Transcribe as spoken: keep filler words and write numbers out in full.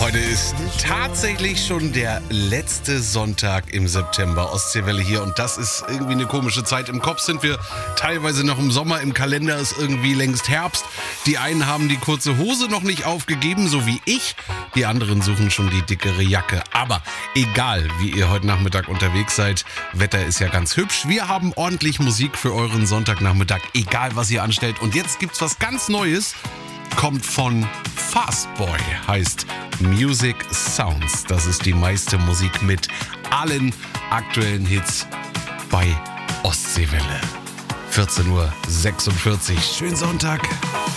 Heute ist tatsächlich schon der letzte Sonntag im September. Ostseewelle hier und das ist irgendwie eine komische Zeit. Im Kopf sind wir teilweise noch im Sommer, im Kalender ist irgendwie längst Herbst. Die einen haben die kurze Hose noch nicht aufgegeben, so wie ich. Die anderen suchen schon die dickere Jacke. Aber egal, wie ihr heute Nachmittag unterwegs seid, Wetter ist ja ganz hübsch. Wir haben ordentlich Musik für euren Sonntagnachmittag, egal was ihr anstellt. Und jetzt gibt's was ganz Neues. Kommt von Fastboy, heißt Music Sounds. Das ist die meiste Musik mit allen aktuellen Hits bei Ostseewelle. vierzehn Uhr sechsundvierzig. Schönen Sonntag.